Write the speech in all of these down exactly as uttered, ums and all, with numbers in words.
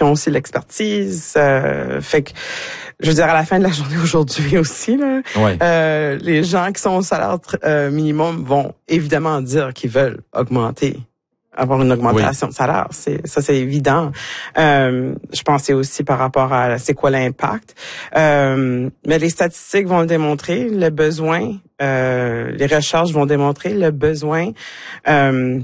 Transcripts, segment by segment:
qui ont aussi l'expertise. Euh, fait que, je veux dire, à la fin de la journée aujourd'hui aussi, là, ouais. euh, les gens qui sont au salaire euh, minimum vont évidemment dire qu'ils veulent augmenter. Avoir une augmentation oui. de salaire, c'est ça c'est évident. Euh, je pensais aussi par rapport à c'est quoi l'impact. Euh, mais les statistiques vont le démontrer, le besoin, euh, les recherches vont démontrer le besoin. Euh,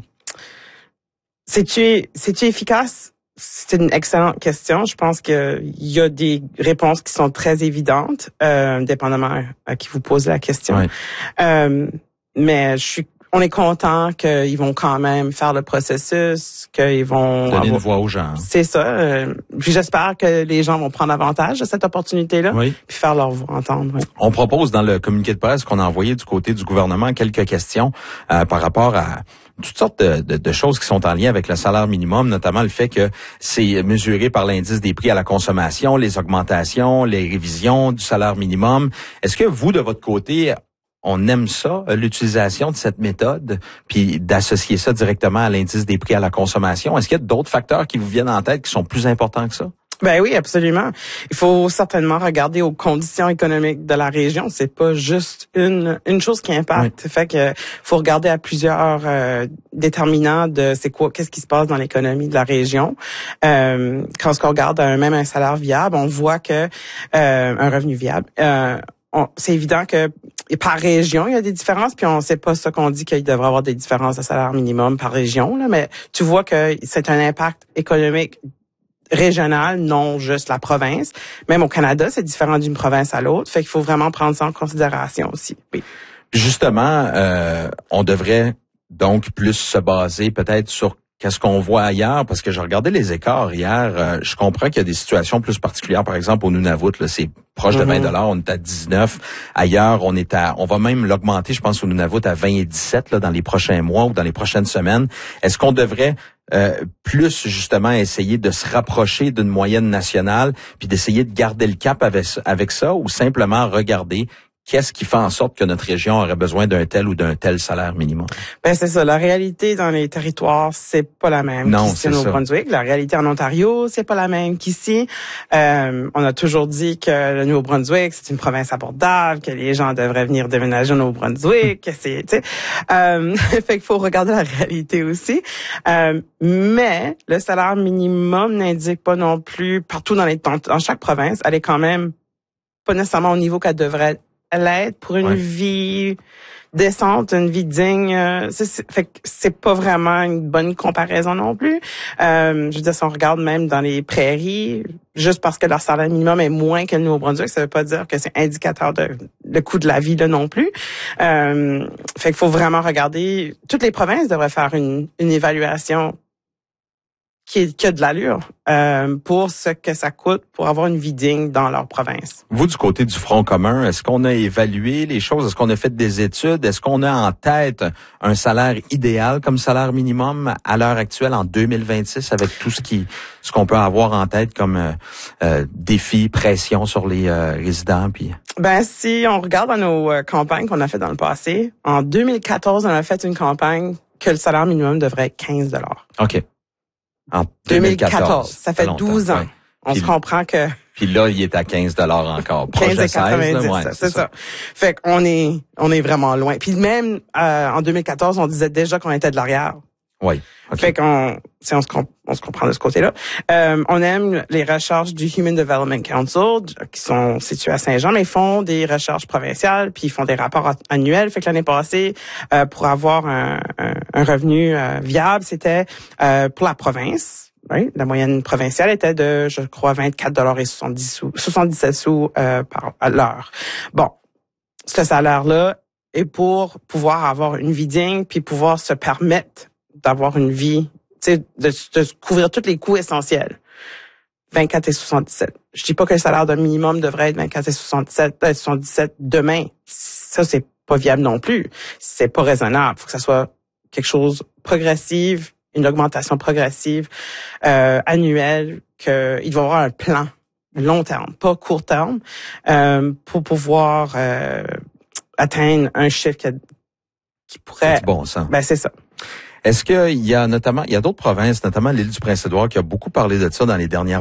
c'est-tu c'est-tu efficace? C'est une excellente question. Je pense que il y a des réponses qui sont très évidentes, euh, dépendamment à qui vous posez la question. Oui. Euh, mais je suis On est content qu'ils vont quand même faire le processus, qu'ils vont donner avoir... une voix aux gens. C'est ça. Euh, puis j'espère que les gens vont prendre avantage de cette opportunité-là, oui. puis faire leur voix entendre. Oui. On propose dans le communiqué de presse qu'on a envoyé du côté du gouvernement quelques questions euh, par rapport à toutes sortes de, de, de choses qui sont en lien avec le salaire minimum, notamment le fait que c'est mesuré par l'indice des prix à la consommation, les augmentations, les révisions du salaire minimum. Est-ce que vous, de votre côté, on aime ça, l'utilisation de cette méthode, puis d'associer ça directement à l'indice des prix à la consommation? Est-ce qu'il y a d'autres facteurs qui vous viennent en tête qui sont plus importants que ça? Ben oui, absolument. Il faut certainement regarder aux conditions économiques de la région. C'est pas juste une une chose qui impacte. Oui. Fait que faut regarder à plusieurs euh, déterminants de c'est quoi, qu'est-ce qui se passe dans l'économie de la région. Euh, quand on regarde un, même un salaire viable, on voit que euh, un revenu viable. Euh, on, c'est évident que par région, il y a des différences, puis on sait pas ça qu'on dit qu'il devrait y avoir des différences de salaire minimum par région, là, mais tu vois que c'est un impact économique régional, non juste la province. Même au Canada, c'est différent d'une province à l'autre, fait qu'il faut vraiment prendre ça en considération aussi. Oui. Justement, euh, on devrait donc plus se baser peut-être sur qu'est-ce qu'on voit ailleurs, parce que je regardais les écarts hier, euh, je comprends qu'il y a des situations plus particulières, par exemple au Nunavut, là, c'est proche de vingt dollars, on est à dix-neuf. Ailleurs, on est à, on va même l'augmenter, je pense au Nunavut à vingt et dix-sept là dans les prochains mois ou dans les prochaines semaines. Est-ce qu'on devrait euh, plus justement essayer de se rapprocher d'une moyenne nationale, puis d'essayer de garder le cap avec avec ça, ou simplement regarder qu'est-ce qui fait en sorte que notre région aurait besoin d'un tel ou d'un tel salaire minimum? Ben c'est ça. La réalité dans les territoires, c'est pas la même non, qu'ici au Nouveau-Brunswick. La réalité en Ontario, c'est pas la même qu'ici. Euh, on a toujours dit que le Nouveau-Brunswick, c'est une province abordable, que les gens devraient venir déménager au Nouveau-Brunswick. que c'est, tu sais, euh, fait qu'il faut regarder la réalité aussi. Euh, mais le salaire minimum n'indique pas non plus partout dans les dans, dans chaque province. Elle est quand même pas nécessairement au niveau qu'elle devrait être. L'aide pour une ouais. vie décente, une vie digne. C'est, c'est, fait que c'est pas vraiment une bonne comparaison non plus. Euh, je veux dire, si on regarde même dans les prairies, juste parce que leur salaire minimum est moins que le Nouveau-Brunswick, ça veut pas dire que c'est indicateur de le coût de la vie là non plus. Euh, fait qu'il faut vraiment regarder. Toutes les provinces devraient faire une, une évaluation qui, qui a de l'allure euh, pour ce que ça coûte pour avoir une vie digne dans leur province. Vous, du côté du Front commun, est-ce qu'on a évalué les choses? Est-ce qu'on a fait des études? Est-ce qu'on a en tête un salaire idéal comme salaire minimum à l'heure actuelle en deux mille vingt-six avec tout ce qui ce qu'on peut avoir en tête comme euh, euh, défi, pression sur les euh, résidents? Puis Ben si on regarde dans nos euh, campagnes qu'on a fait dans le passé, en deux mille quatorze, on a fait une campagne que le salaire minimum devrait être quinze dollars. OK. En deux mille quatorze, ça fait douze ans. Ouais. On puis, se comprend que... Puis là, il est à quinze dollars encore. Proche de seize, là, ouais, c'est, c'est ça. ça. Fait qu'on est, on est vraiment loin. Puis même euh, en deux mille quatorze, on disait déjà qu'on était de l'arrière. Oui. Okay. Fait qu'on, si on se, comp- on se comprend de ce côté-là. Euh, on aime les recherches du Human Development Council, qui sont situées à Saint-Jean, mais ils font des recherches provinciales, puis ils font des rapports annuels. Fait que l'année passée, euh, pour avoir un, un, un revenu euh, viable, c'était euh, pour la province. Oui, la moyenne provinciale était de, je crois, vingt-quatre dollars et soixante-dix sous, soixante-dix-sept sous euh, par à l'heure. Bon, ce salaire-là est pour pouvoir avoir une vie digne, puis pouvoir se permettre d'avoir une vie, tu sais, de, de couvrir tous les coûts essentiels. vingt-quatre et soixante-dix-sept. Je dis pas que le salaire de minimum devrait être vingt-quatre et soixante-dix-sept, euh, soixante-dix-sept demain. Ça, c'est pas viable non plus. C'est pas raisonnable. Faut que ça soit quelque chose progressif, une augmentation progressive euh, annuelle, qu'il va y avoir un plan long terme, pas court terme, euh, pour pouvoir euh, atteindre un chiffre qui, qui pourrait... C'est bon sens. Ben c'est ça. Est-ce qu'il y a notamment, il y a d'autres provinces, notamment l'île du Prince-Édouard, qui a beaucoup parlé de ça dans les dernières